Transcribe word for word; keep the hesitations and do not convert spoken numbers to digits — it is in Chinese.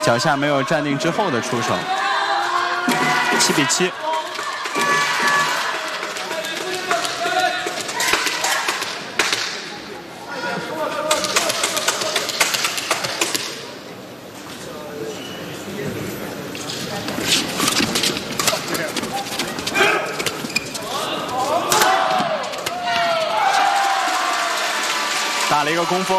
脚下没有站定之后的出手，七比七。打了一个攻锋。